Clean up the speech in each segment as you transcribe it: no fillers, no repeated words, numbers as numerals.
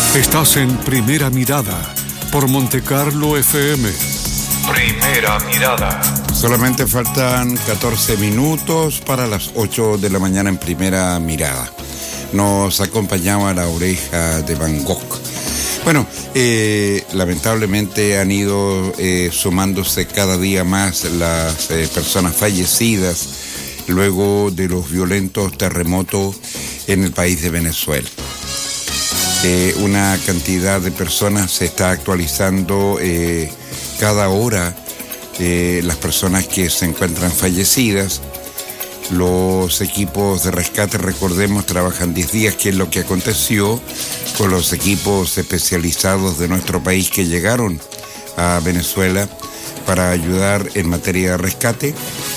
Estás en Primera Mirada por Montecarlo FM. Primera Mirada. Solamente faltan 14 minutos para las 8 de la mañana en Primera Mirada. Nos acompañaba la oreja de Van Gogh. Bueno, lamentablemente han ido sumándose cada día más las personas fallecidas luego de los violentos terremotos en el país de Venezuela. Una cantidad de personas se está actualizando cada hora, las personas que se encuentran fallecidas. Los equipos de rescate, recordemos, trabajan 10 días, que es lo que aconteció con los equipos especializados de nuestro país que llegaron a Venezuela para ayudar en materia de rescate.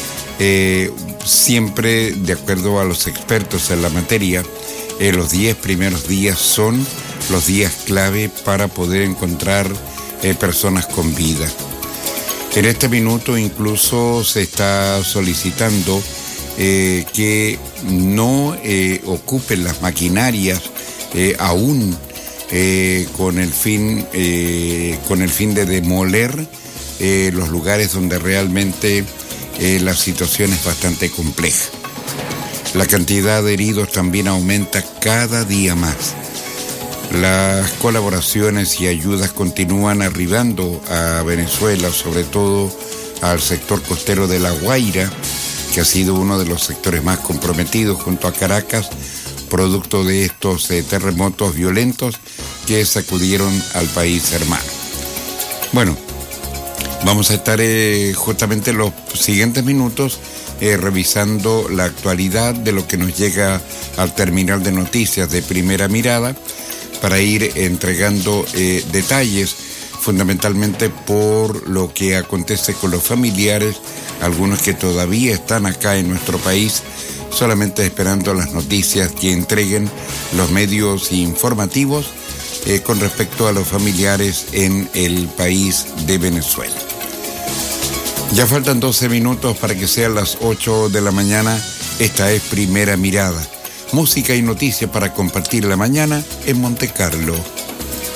Siempre, de acuerdo a los expertos en la materia, los 10 primeros días son los días clave para poder encontrar personas con vida. En este minuto incluso se está solicitando que no ocupen las maquinarias aún con el fin de demoler los lugares donde realmente la situación es bastante compleja. La cantidad de heridos también aumenta cada día más. Las colaboraciones y ayudas continúan arribando a Venezuela, sobre todo al sector costero de La Guaira, que ha sido uno de los sectores más comprometidos junto a Caracas, producto de estos terremotos violentos que sacudieron al país hermano. Bueno, vamos a estar justamente en los siguientes minutos revisando la actualidad de lo que nos llega al terminal de noticias de Primera Mirada para ir entregando detalles, fundamentalmente por lo que acontece con los familiares, algunos que todavía están acá en nuestro país, solamente esperando las noticias que entreguen los medios informativos con respecto a los familiares en el país de Venezuela. Ya faltan 12 minutos para que sean las 8 de la mañana. Esta es Primera Mirada. Música y noticias para compartir la mañana en Montecarlo